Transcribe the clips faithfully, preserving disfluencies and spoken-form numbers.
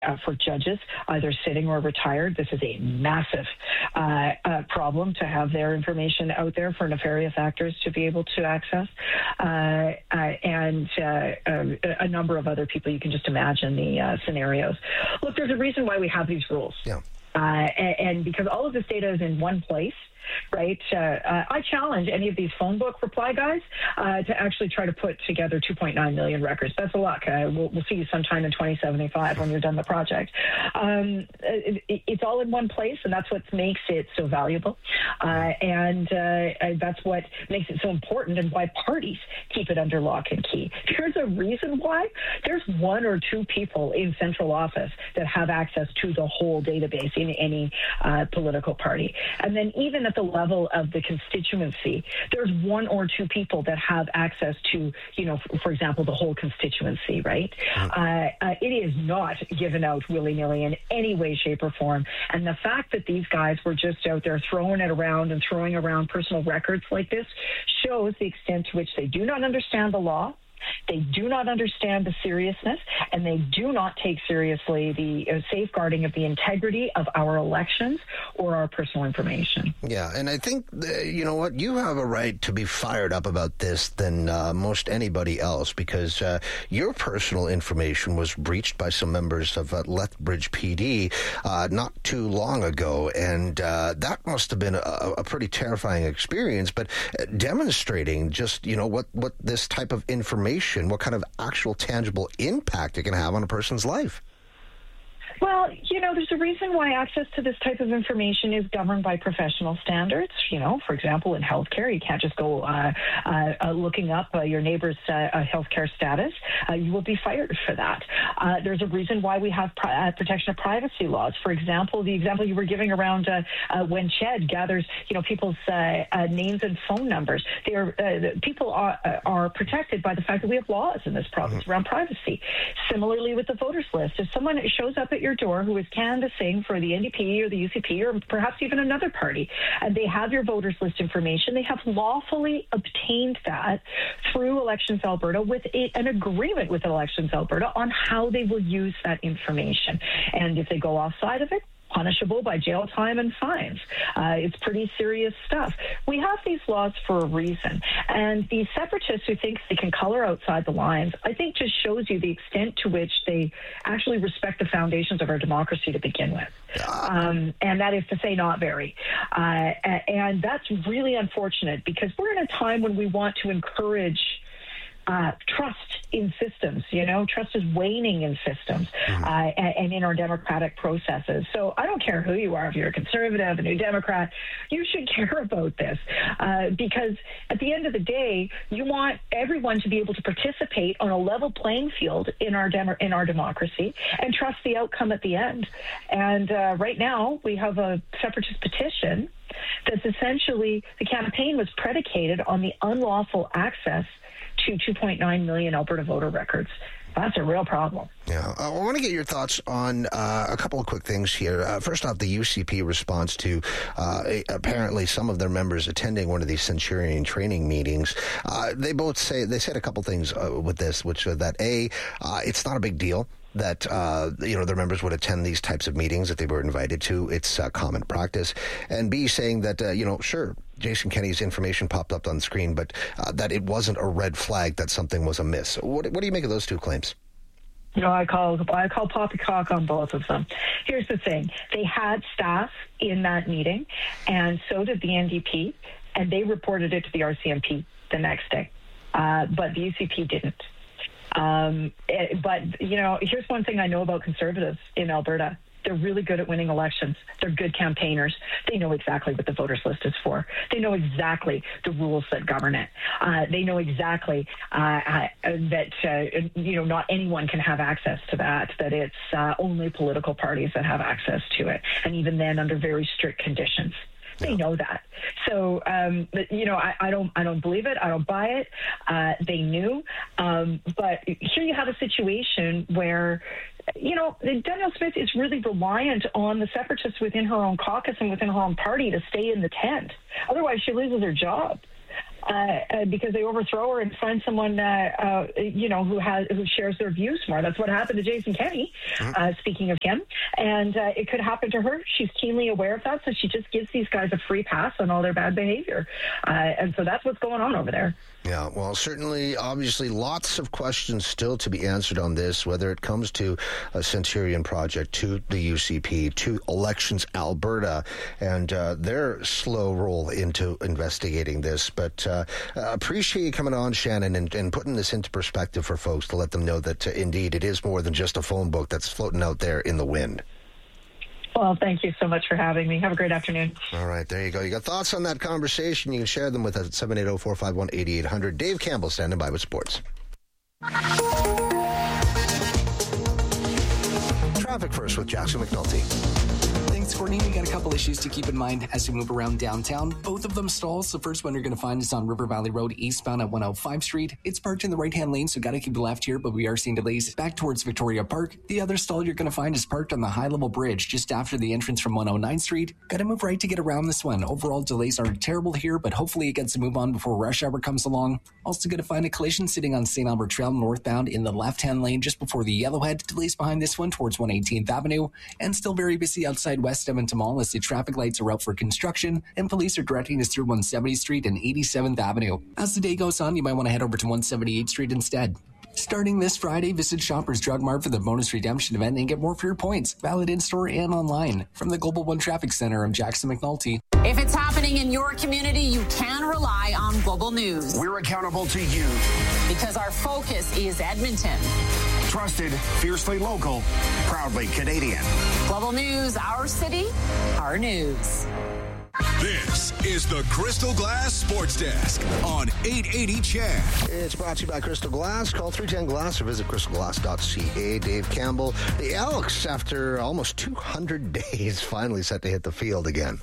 Uh, for judges, either sitting or retired. This is a massive uh, uh, problem to have their information out there for nefarious actors to be able to access, uh, uh, and uh, uh, a number of other people. You can just imagine the uh, scenarios. Look, there's a reason why we have these rules. Yeah. Uh, and, and because all of this data is in one place, right? Uh, uh, I challenge any of these phone book reply guys uh, to actually try to put together two point nine million records. Best of luck. Uh, we'll, we'll see you sometime in twenty seventy-five when you're done the project. Um, it, it, it's all in one place, and that's what makes it so valuable. Uh, and uh, that's what makes it so important and why parties keep it under lock and key. There's a reason why. There's one or two people in central office that have access to the whole database in any uh, political party. And then even at the level of the constituency, there's one or two people that have access to, you know, for, for example, the whole constituency, right? Mm-hmm. Uh, uh, it is not given out willy-nilly in any way, shape, or form. And the fact that these guys were just out there throwing it around and throwing around personal records like this shows the extent to which they do not understand the law. They do not understand the seriousness, and they do not take seriously the uh, safeguarding of the integrity of our elections or our personal information. Yeah, and I think, uh, you know what, you have a right to be fired up about this than uh, most anybody else, because uh, your personal information was breached by some members of uh, Lethbridge P D uh, not too long ago, and uh, that must have been a, a pretty terrifying experience, but uh, demonstrating just, you know, what, what this type of information, what kind of actual tangible impact it can have on a person's life. Well, you know, there's a reason why access to this type of information is governed by professional standards. You know, for example, in healthcare, you can't just go uh, uh, uh, looking up uh, your neighbor's uh, uh, healthcare status. Uh, you will be fired for that. Uh, there's a reason why we have pri- uh, protection of privacy laws. For example, the example you were giving around uh, uh, when C H E D gathers, you know, people's uh, uh, names and phone numbers. They are uh, people are uh, are protected by the fact that we have laws in this province mm-hmm. around privacy. Similarly, with the voters list, if someone shows up at your door who is canvassing for the N D P or the U C P or perhaps even another party, and they have your voters list information, they have lawfully obtained that through Elections Alberta with a, an agreement with Elections Alberta on how they will use that information. And if they go offside of it, punishable by jail time and fines. Uh, it's pretty serious stuff. We have these laws for a reason. And the separatists who think they can color outside the lines, I think just shows you the extent to which they actually respect the foundations of our democracy to begin with. Um, and that is to say not very. Uh, and that's really unfortunate because we're in a time when we want to encourage Uh, trust in systems, you know, trust is waning in systems mm-hmm. uh, and, and in our democratic processes. So I don't care who you are, if you're a conservative, a New Democrat, you should care about this uh, because at the end of the day, you want everyone to be able to participate on a level playing field in our demo- in our democracy and trust the outcome at the end. And uh, right now, we have a separatist petition that's essentially, the campaign was predicated on the unlawful access to two point nine million Alberta voter records. That's a real problem. Yeah. I want to get your thoughts on uh, a couple of quick things here. Uh, first off, the U C P response to uh, apparently some of their members attending one of these Centurion training meetings. Uh, they both say, they said a couple things uh, with this, which are that A, uh, it's not a big deal that, uh, you know, their members would attend these types of meetings if they were invited to. It's uh, common practice. And B, saying that, uh, you know, sure, Jason Kenney's information popped up on the screen, but uh, that it wasn't a red flag that something was amiss. What, what do you make of those two claims? You know, I call I call poppycock on both of them. Here's the thing. They had staff in that meeting, and so did the N D P, and they reported it to the R C M P the next day. Uh, but the U C P didn't. Um, it, but, you know, here's one thing I know about Conservatives in Alberta. They're really good at winning elections. They're good campaigners. They know exactly what the voters list is for. They know exactly the rules that govern it. Uh, they know exactly uh, uh, that, uh, you know, not anyone can have access to that, that it's uh, only political parties that have access to it, and even then under very strict conditions. They know that. So, um, you know, I, I don't I don't believe it. I don't buy it. Uh, they knew. Um, but here you have a situation where, you know, Danielle Smith is really reliant on the separatists within her own caucus and within her own party to stay in the tent. Otherwise, she loses her job. uh, uh, because they overthrow her and find someone, uh, uh, you know, who has who shares their views more. That's what happened to Jason Kenney, uh, speaking of him. And uh, it could happen to her. She's keenly aware of that, so she just gives these guys a free pass on all their bad behavior. Uh, and so that's what's going on over there. Yeah, well, certainly, obviously, lots of questions still to be answered on this, whether it comes to a Centurion Project, to the U C P, to Elections Alberta, and uh, their slow roll into investigating this. But uh, appreciate you coming on, Shannon, and, and putting this into perspective for folks to let them know that, uh, indeed, it is more than just a phone book that's floating out there in the wind. Well, thank you so much for having me. Have a great afternoon. All right, there you go. You got thoughts on that conversation? You can share them with us at seven eight zero, four five one, eight eight hundred. Dave Campbell standing by with sports. Traffic first with Jackson McNulty. Thanks, Courtney. We got a couple issues to keep in mind as we move around downtown. Both of them stalls. The first one you're going to find is on River Valley Road eastbound at one oh five Street. It's parked in the right-hand lane, so got to keep left here, but we are seeing delays back towards Victoria Park. The other stall you're going to find is parked on the high-level bridge just after the entrance from one oh nine Street. Got to move right to get around this one. Overall, delays aren't terrible here, but hopefully it gets to move on before rush hour comes along. Also going to find a collision sitting on Saint Albert Trail northbound in the left-hand lane just before the Yellowhead. Delays behind this one towards one eighteenth Avenue, and still very busy outside West Edmonton Mall as the traffic lights are out for construction, and police are directing us through one seventieth Street and eighty-seventh Avenue. As the day goes on, you might want to head over to one seventy-eighth Street instead. Starting this Friday, visit Shoppers Drug Mart for the bonus redemption event and get more for your points. Valid in-store and online. From the Global One Traffic Center, I'm Jackson McNulty. If it's happening in your community, you can rely on Global News. We're accountable to you. Because our focus is Edmonton. Trusted, fiercely local, proudly Canadian. Global News, our city, our news. This is the Crystal Glass Sports Desk on eight eighty C H E D. It's brought to you by Crystal Glass. Call three ten glass or visit crystal glass dot c a. Dave Campbell. The Elks, after almost two hundred days, finally set to hit the field again.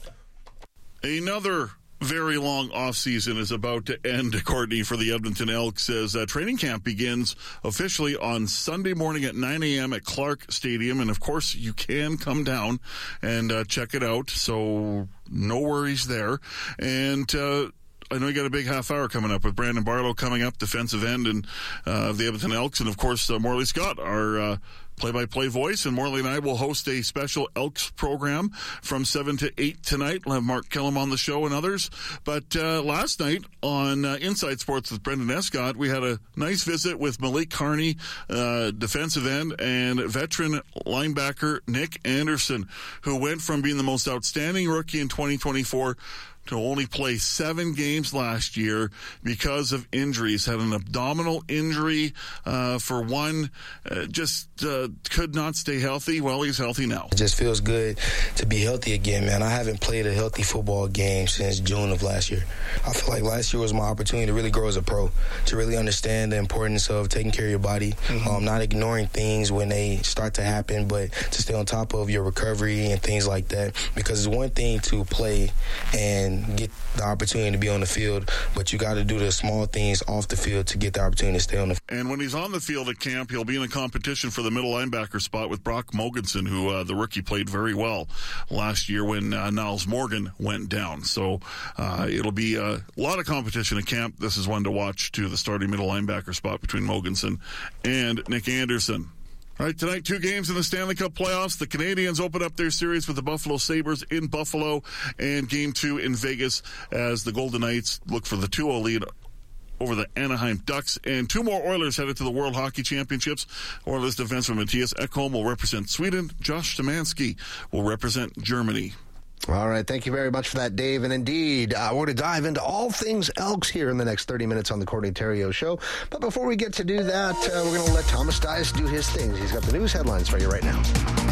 Another very long offseason is about to end, Courtney, for the Edmonton Elks as uh, training camp begins officially on Sunday morning at nine a.m. at Clark Stadium. And, of course, you can come down and uh, check it out, so no worries there. And uh, I know you got a big half hour coming up with Brandon Barlow coming up, defensive end and uh, the Edmonton Elks. And, of course, uh, Morley Scott, our uh, play-by-play voice, and Morley and I will host a special Elks program from seven to eight tonight. We'll have Mark Killam on the show and others. But uh, last night on uh, Inside Sports with Brendan Escott, we had a nice visit with Malik Carney, uh, defensive end, and veteran linebacker Nick Anderson, who went from being the most outstanding rookie in twenty twenty-four to only play seven games last year because of injuries. Had an abdominal injury uh, for one, uh, just uh, could not stay healthy. Well, he's healthy now. It just feels good to be healthy again, man. I haven't played a healthy football game since June of last year. I feel like last year was my opportunity to really grow as a pro, to really understand the importance of taking care of your body, mm-hmm. um, not ignoring things when they start to happen, but to stay on top of your recovery and things like that. Because it's one thing to play and get the opportunity to be on the field, but you got to do the small things off the field to get the opportunity to stay on the field. And when he's on the field at camp, he'll be in a competition for the middle linebacker spot with Brock Mogensen, who uh, the rookie played very well last year when uh, Niles Morgan went down. So uh, it'll be a lot of competition at camp. This is one to watch, to the starting middle linebacker spot between Mogensen and Nick Anderson. All right, tonight, two games in the Stanley Cup playoffs. The Canadians open up their series with the Buffalo Sabres in Buffalo, and game two in Vegas as the Golden Knights look for the two oh lead over the Anaheim Ducks. And two more Oilers headed to the World Hockey Championships. Oilers defenseman Matthias Ekholm will represent Sweden. Josh Szymanski will represent Germany. All right, thank you very much for that, Dave. And indeed, uh, we're going to dive into all things Elks here in the next thirty minutes on the Courtney Theriault Show. But before we get to do that, uh, we're going to let Thomas Dias do his things. He's got the news headlines for you right now.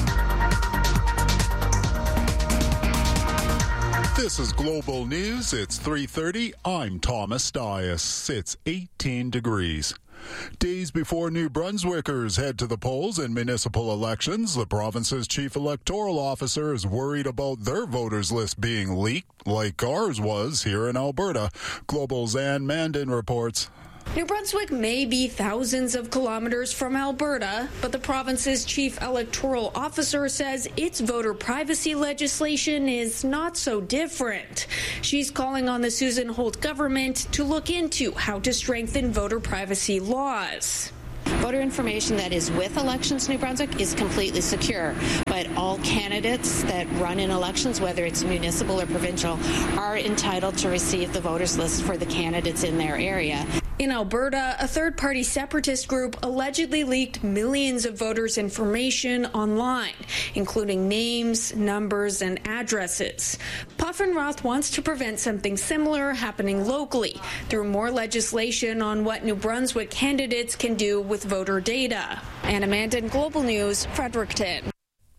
This is Global News. It's three thirty. I'm Thomas Dias. It's eighteen degrees. Days before New Brunswickers head to the polls in municipal elections, the province's chief electoral officer is worried about their voters' list being leaked, like ours was here in Alberta. Global's Ann Mandan reports. New Brunswick may be thousands of kilometers from Alberta, but the province's chief electoral officer says its voter privacy legislation is not so different. She's calling on the Susan Holt government to look into how to strengthen voter privacy laws. Voter information that is with Elections New Brunswick is completely secure, but all candidates that run in elections, whether it's municipal or provincial, are entitled to receive the voters list for the candidates in their area. In Alberta, a third-party separatist group allegedly leaked millions of voters' information online, including names, numbers, and addresses. Puffenroth wants to prevent something similar happening locally through more legislation on what New Brunswick candidates can do with voter data. Anna Mandan, Global News, Fredericton.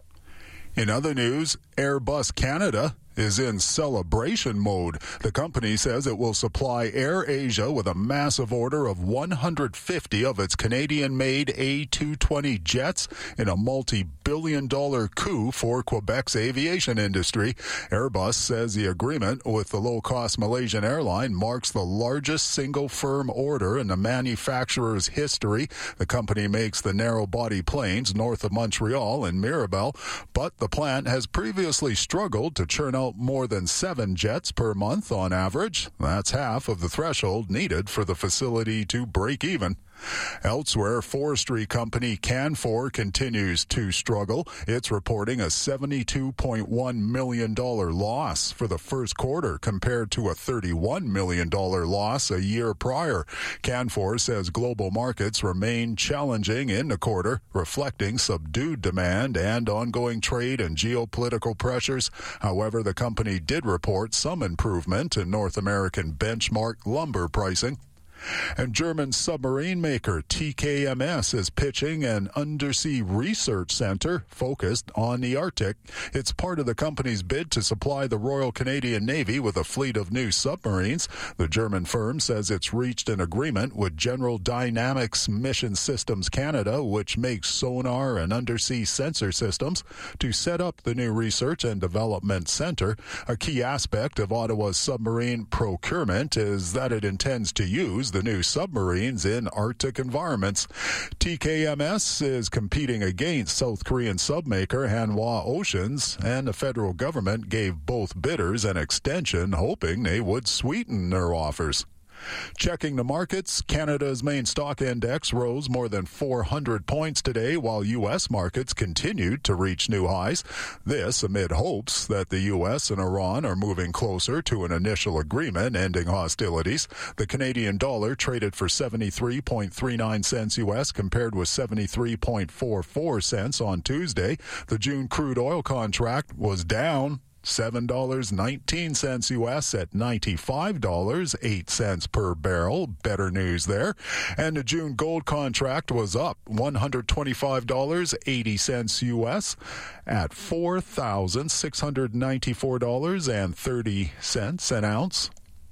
In other news, Airbus Canada is in celebration mode. The company says it will supply AirAsia with a massive order of one hundred fifty of its Canadian-made A two twenty jets in a multi-billion dollar coup for Quebec's aviation industry. Airbus says the agreement with the low-cost Malaysian airline marks the largest single firm order in the manufacturer's history. The company makes the narrow-body planes north of Montreal and Mirabel, but the plant has previously struggled to churn out more than seven jets per month on average. That's half of the threshold needed for the facility to break even. Elsewhere, forestry company Canfor continues to struggle. It's reporting a seventy-two point one million dollars loss for the first quarter compared to a thirty-one million dollars loss a year prior. Canfor says global markets remain challenging in the quarter, reflecting subdued demand and ongoing trade and geopolitical pressures. However, the company did report some improvement in North American benchmark lumber pricing. And German submarine maker T K M S is pitching an undersea research center focused on the Arctic. It's part of the company's bid to supply the Royal Canadian Navy with a fleet of new submarines. The German firm says it's reached an agreement with General Dynamics Mission Systems Canada, which makes sonar and undersea sensor systems, to set up the new research and development center. A key aspect of Ottawa's submarine procurement is that it intends to use the new submarines in Arctic environments. T K M S is competing against South Korean submaker Hanwha Oceans, and the federal government gave both bidders an extension, hoping they would sweeten their offers. Checking the markets, Canada's main stock index rose more than four hundred points today, while U S markets continued to reach new highs. This amid hopes that the U S and Iran are moving closer to an initial agreement ending hostilities. The Canadian dollar traded for seventy-three point three nine cents U S compared with seventy-three point four four cents on Tuesday. The June crude oil contract was down seven dollars and nineteen cents U S at ninety-five dollars and eight cents per barrel. Better news there. And the June gold contract was up one hundred twenty-five dollars and eighty cents U S at four thousand six hundred ninety-four dollars and thirty cents an ounce.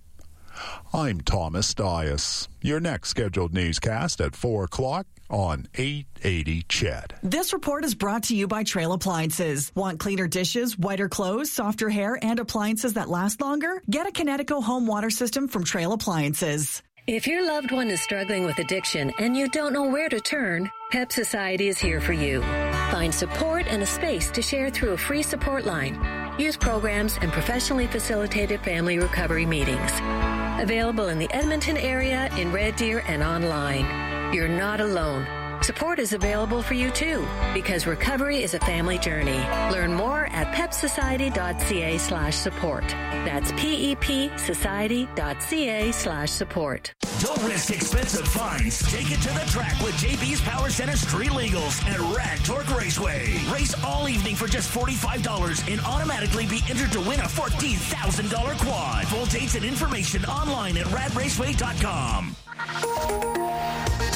I'm Thomas Dias. Your next scheduled newscast at four o'clock on eight eighty C H E D. This report is brought to you by Trail Appliances. Want cleaner dishes, whiter clothes, softer hair, and appliances that last longer? Get a Kinetico home water system from Trail Appliances. If your loved one is struggling with addiction and you don't know where to turn, P E P Society is here for you. Find support and a space to share through a free support line. Youth programs and professionally facilitated family recovery meetings. Available in the Edmonton area, in Red Deer, and online. You're not alone. Support is available for you too, because recovery is a family journey. Learn more at pepsociety.ca slash support. That's P-E-P society.ca slash support. Don't risk expensive fines. Take it to the track with J B's Power Center Street Legals at Rad Torque Raceway. Race all evening for just forty-five dollars and automatically be entered to win a fourteen thousand dollars quad. Full dates and information online at rad raceway dot com.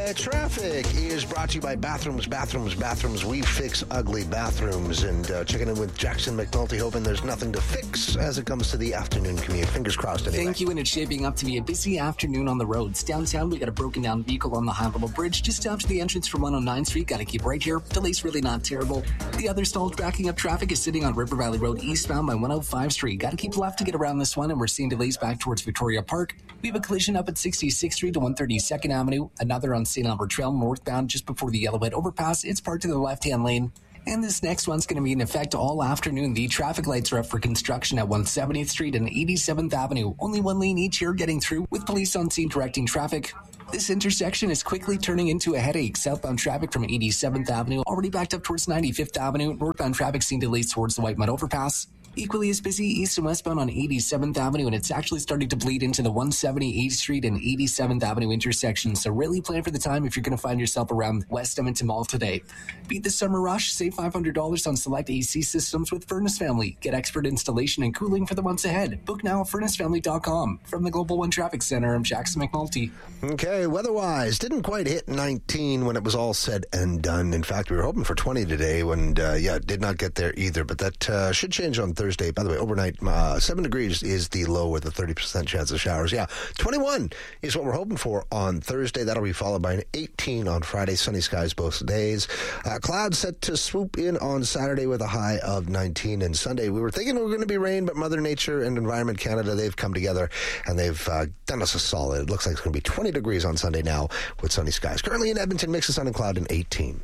Uh, traffic is brought to you by Bathrooms, Bathrooms, Bathrooms. We fix ugly bathrooms. And uh, checking in with Jackson McNulty, hoping there's nothing to fix as it comes to the afternoon commute. Fingers crossed anyway. Thank you, and it's shaping up to be a busy afternoon on the roads. Downtown, we got a broken down vehicle on the high-level bridge just after the entrance from one oh ninth Street. Got to keep right here. Delays really not terrible. The other stalled backing up traffic is sitting on River Valley Road eastbound by one oh five Street. Got to keep left to get around this one, and we're seeing delays back towards Victoria Park. We have a collision up at sixty-sixth Street to one thirty-second Avenue. Another on Saint Albert Trail northbound just before the Yellowhead overpass. It's parked in the left-hand lane. And this next one's going to be in effect all afternoon. The traffic lights are up for construction at one seventieth Street and eighty-seventh Avenue. Only one lane each here getting through with police on scene directing traffic. This intersection is quickly turning into a headache. Southbound traffic from eighty-seventh Avenue already backed up towards ninety-fifth Avenue. Northbound traffic seeing delays towards the White Mud Overpass. Equally as busy east and westbound on eighty-seventh Avenue, and it's actually starting to bleed into the one seventy-eighth Street and eighty-seventh Avenue intersection. So really plan for the time if you're going to find yourself around West Edmonton Mall today. Beat the summer rush. Save five hundred dollars on select A C systems with Furnace Family. Get expert installation and cooling for the months ahead. Book now at furnace family dot com. From the Global One Traffic Center, I'm Jackson McNulty. Okay, weather-wise, didn't quite hit nineteen when it was all said and done. In fact, we were hoping for twenty today when, uh, yeah, did not get there either. But that uh, should change on Thursday. By the way, overnight, uh, seven degrees is the low with a thirty percent chance of showers. Yeah, twenty-one is what we're hoping for on Thursday. That'll be followed by an eighteen on Friday. Sunny skies both days. Uh, clouds set to swoop in on Saturday with a high of nineteen. And Sunday, we were thinking it was going to be rain, but Mother Nature and Environment Canada, they've come together and they've uh, done us a solid. It looks like it's going to be twenty degrees on Sunday now with sunny skies. Currently in Edmonton, mix of sun and cloud and eighteen.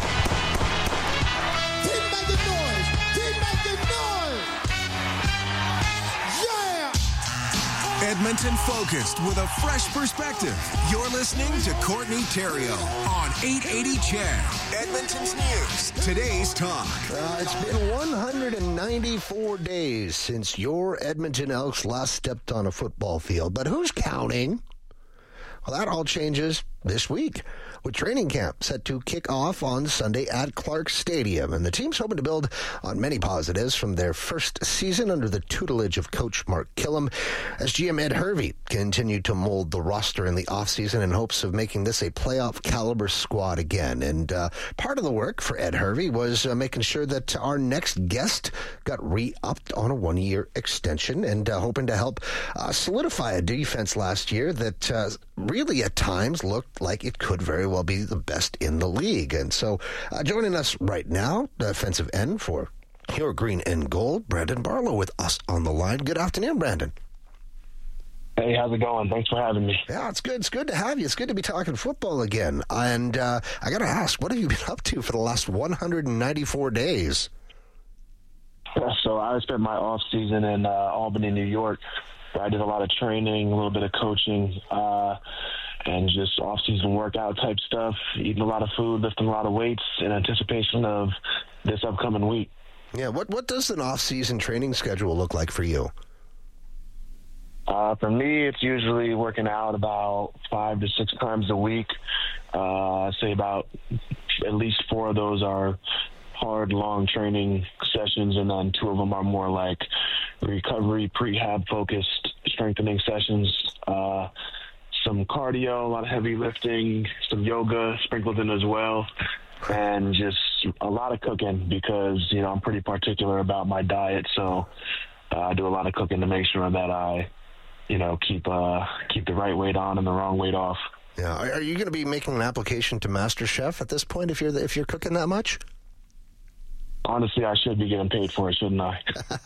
Edmonton focused with a fresh perspective. You're listening to Courtney Theriault on eight eighty C H E D, Edmonton's news. Today's talk. Uh, it's been one hundred ninety-four days since your Edmonton Elks last stepped on a football field. But who's counting? Well, that all changes this week, with training camp set to kick off on Sunday at Clark Stadium. And the team's hoping to build on many positives from their first season under the tutelage of Coach Mark Killam, as G M Ed Hervey continued to mold the roster in the offseason in hopes of making this a playoff-caliber squad again. And uh, part of the work for Ed Hervey was uh, making sure that our next guest got re-upped on a one-year extension, and uh, hoping to help uh, solidify a defense last year that uh, really at times looked like it could very well be the best in the league. And so uh, joining us right now, defensive end for your Green and Gold, Brandon Barlow with us on the line. Good afternoon, Brandon. Hey, how's it going? Thanks for having me. Yeah, it's good. It's good to have you. It's good to be talking football again. And uh, I got to ask, what have you been up to for the last one hundred ninety-four days? Yeah, so I spent my off season in uh, Albany, New York. I did a lot of training, a little bit of coaching, uh, and just off-season workout type stuff, eating a lot of food, lifting a lot of weights in anticipation of this upcoming week. Yeah, what what does an off-season training schedule look like for you? Uh, for me, it's usually working out about five to six times a week. Uh, I'd say about at least four of those are hard, long training sessions, and then two of them are more like recovery, prehab-focused strengthening sessions. Uh, some cardio, a lot of heavy lifting, some yoga sprinkled in as well, and just a lot of cooking because, you know, I'm pretty particular about my diet, so uh, I do a lot of cooking to make sure that I, you know, keep uh, keep the right weight on and the wrong weight off. Yeah, are you going to be making an application to MasterChef at this point if you're the, if you're cooking that much? Honestly, I should be getting paid for it, shouldn't I?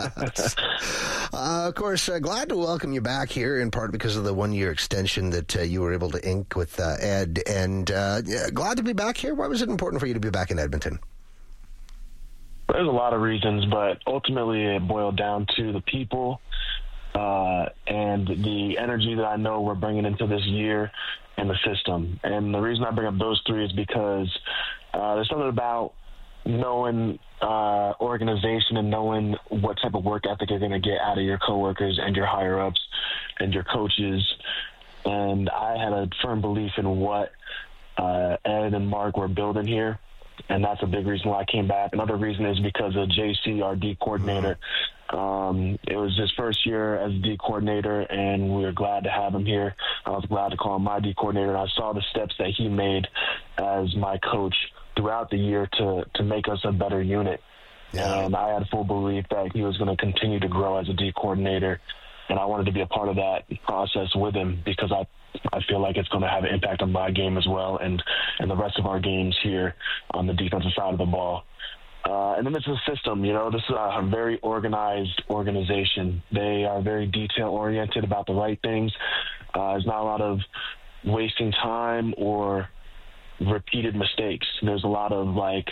uh, of course, uh, glad to welcome you back here, in part because of the one-year extension that uh, you were able to ink with uh, Ed. And uh, yeah, glad to be back here. Why was it important for you to be back in Edmonton? There's a lot of reasons, but ultimately it boiled down to the people uh, and the energy that I know we're bringing into this year and the system. And the reason I bring up those three is because uh, there's something about knowing uh, organization and knowing what type of work ethic you're going to get out of your coworkers and your higher-ups and your coaches. And I had a firm belief in what uh, Ed and Mark were building here, and that's a big reason why I came back. Another reason is because of J C, our D coordinator. Um, it was his first year as D coordinator, and we were glad to have him here. I was glad to call him my D coordinator, and I saw the steps that he made as my coach throughout the year to, to make us a better unit. Yeah. And I had full belief that he was going to continue to grow as a D coordinator, and I wanted to be a part of that process with him because I I feel like it's going to have an impact on my game as well and, and the rest of our games here on the defensive side of the ball. Uh, and then it's a system, you know, this is a very organized organization. They are very detail-oriented about the right things. Uh, there's not a lot of wasting time or repeated mistakes. There's a lot of, like,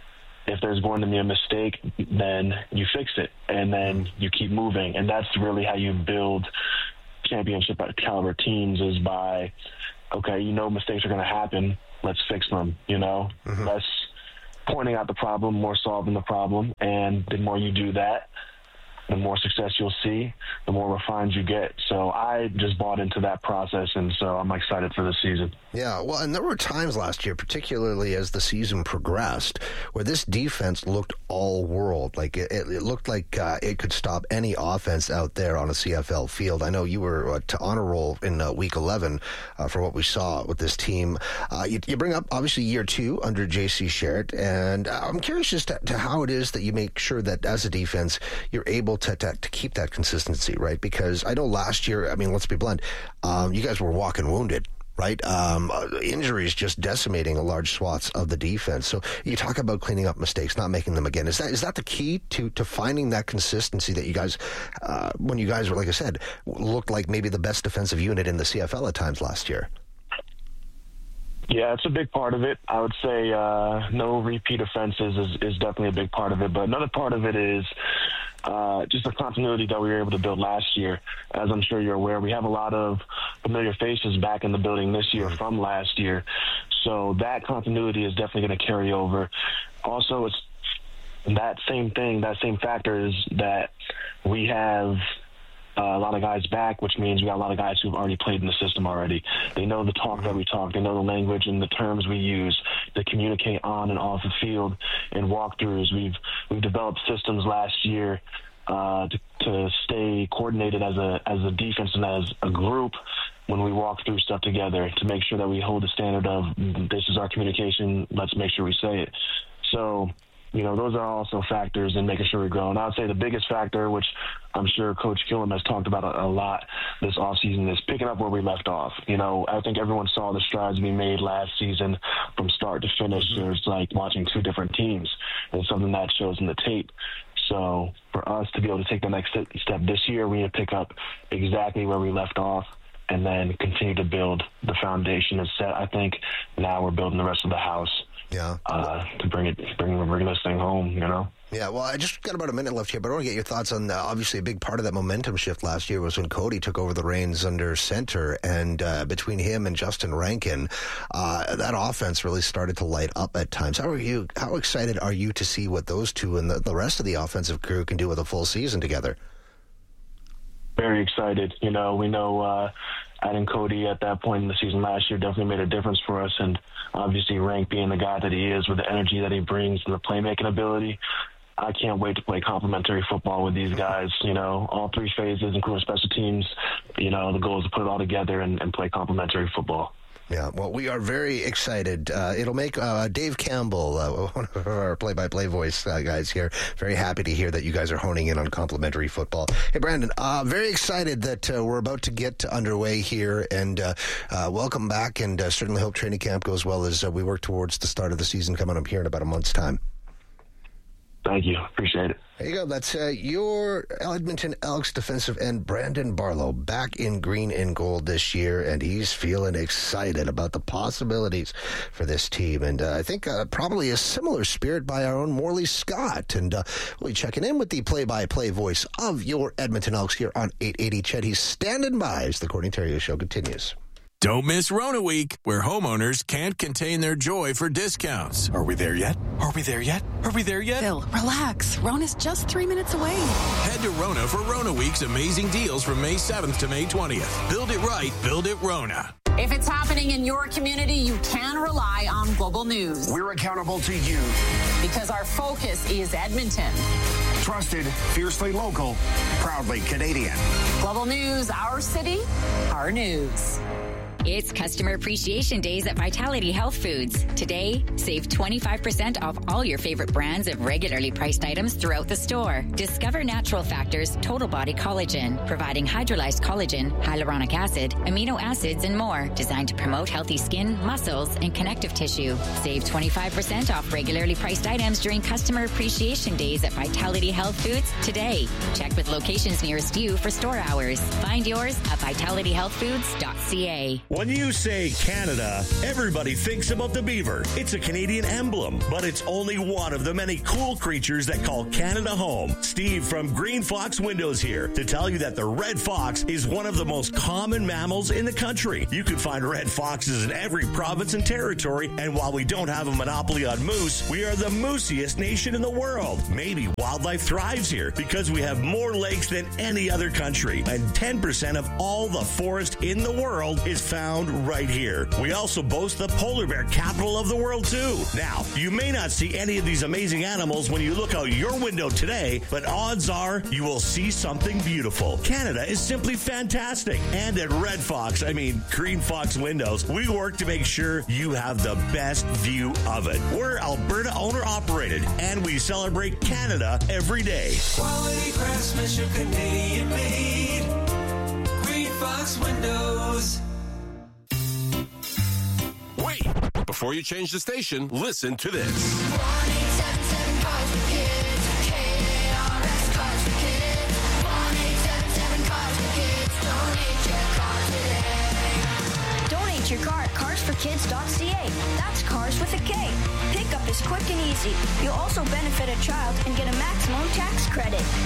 if there's going to be a mistake, then you fix it, and then you keep moving. And that's really how you build championship caliber teams is by, okay, you know mistakes are going to happen. Let's fix them, you know? Mm-hmm. Less pointing out the problem, more solving the problem. And the more you do that, the more success you'll see, the more refined you get. So I just bought into that process, and so I'm excited for this season. Yeah, well, and there were times last year, particularly as the season progressed, where this defense looked all world. Like it, it looked like uh, it could stop any offense out there on a C F L field. I know you were uh, to honor roll in uh, week eleven uh, for what we saw with this team. Uh, you, you bring up, obviously, year two under J C Sherritt, and I'm curious as to, to how it is that you make sure that as a defense, you're able to, to, to keep that consistency, right? Because I know last year, I mean, let's be blunt, um, you guys were walking wounded. Right? Um, injuries just decimating a large swaths of the defense. So you talk about cleaning up mistakes, not making them again. Is that is that the key to, to finding that consistency that you guys, uh, when you guys were, like I said, looked like maybe the best defensive unit in the C F L at times last year? Yeah, it's a big part of it. I would say uh, no repeat offenses is, is definitely a big part of it. But another part of it is uh, just the continuity that we were able to build last year. As I'm sure you're aware, we have a lot of familiar faces back in the building this year from last year. So that continuity is definitely going to carry over. Also, it's that same thing, that same factor is that we have Uh, a lot of guys back, which means we got a lot of guys who've already played in the system already. They know the talk that we talk. They know the language and the terms we use to communicate on and off the field in walkthroughs. We've we've developed systems last year uh, to, to stay coordinated as a as a defense and as a group when we walk through stuff together to make sure that we hold the standard of this is our communication. Let's make sure we say it. So, you know, those are also factors in making sure we grow. And I would say the biggest factor, which I'm sure Coach Killam has talked about a, a lot this offseason, is picking up where we left off. You know, I think everyone saw the strides we made last season from start to finish. Mm-hmm. There's like watching two different teams, and something that shows in the tape. So for us to be able to take the next step this year, we need to pick up exactly where we left off and then continue to build. The foundation is set. I think now we're building the rest of the house. Yeah. Uh, to bring it, bring, bring this thing home, you know? Yeah, well, I just got about a minute left here, but I want to get your thoughts on, uh, obviously, a big part of that momentum shift last year was when Cody took over the reins under center, and uh, between him and Justin Rankin, uh, that offense really started to light up at times. How are you? How excited are you to see what those two and the, the rest of the offensive crew can do with a full season together? Very excited. You know, we know uh, adding Cody at that point in the season last year definitely made a difference for us, and obviously Rank being the guy that he is with the energy that he brings and the playmaking ability, I can't wait to play complementary football with these guys. You know, all three phases, including special teams, you know, the goal is to put it all together and, and play complementary football. Yeah, well, we are very excited. Uh, it'll make uh, Dave Campbell, uh, one of our play-by-play voice uh, guys here, very happy to hear that you guys are honing in on complimentary football. Hey, Brandon, uh, very excited that uh, we're about to get underway here, and uh, uh, welcome back, and uh, certainly hope training camp goes well as uh, we work towards the start of the season coming up here in about a month's time. Thank you. Appreciate it. There you go. That's uh, your Edmonton Elks defensive end, Brandon Barlow, back in green and gold this year, and he's feeling excited about the possibilities for this team. And uh, I think uh, probably a similar spirit by our own Morley Scott. And uh, we'll be checking in with the play-by-play voice of your Edmonton Elks here on eight eighty C H E D. He's standing by as the Courtney Terrio Show continues. Don't miss Rona Week, where homeowners can't contain their joy for discounts. Are we there yet? Are we there yet? Are we there yet? Phil, relax. Rona's just three minutes away. Head to Rona for Rona Week's amazing deals from May seventh to May twentieth. Build it right, build it Rona. If it's happening in your community, you can rely on Global News. We're accountable to you. Because our focus is Edmonton. Trusted, fiercely local, proudly Canadian. Global News, our city, our news. It's Customer Appreciation Days at Vitality Health Foods. Today, save twenty-five percent off all your favorite brands of regularly priced items throughout the store. Discover Natural Factors Total Body Collagen, providing hydrolyzed collagen, hyaluronic acid, amino acids, and more, designed to promote healthy skin, muscles, and connective tissue. Save twenty-five percent off regularly priced items during Customer Appreciation Days at Vitality Health Foods today. Check with locations nearest you for store hours. Find yours at vitality health foods dot c a. When you say Canada, everybody thinks about the beaver. It's a Canadian emblem, but it's only one of the many cool creatures that call Canada home. Steve from Green Fox Windows here to tell you that the red fox is one of the most common mammals in the country. You can find red foxes in every province and territory, and while we don't have a monopoly on moose, we are the moosiest nation in the world. Maybe wildlife thrives here because we have more lakes than any other country, and ten percent of all the forest in the world is found right here. We also boast the polar bear capital of the world, too. Now, you may not see any of these amazing animals when you look out your window today, but odds are you will see something beautiful. Canada is simply fantastic. And at Red Fox, I mean Green Fox Windows, we work to make sure you have the best view of it. We're Alberta owner-operated, and we celebrate Canada every day. Quality craftsmanship, Canadian made. Green Fox Windows. Wait! Before you change the station, listen to this. one eight seven seven Cars for Kids. K A R S Cars for Kids. one eight seven seven Cars for Kids. Donate your car today. Donate your car at cars for kids dot c a. That's cars with a K. Pickup is quick and easy. You'll also benefit a child and get a maximum tax credit.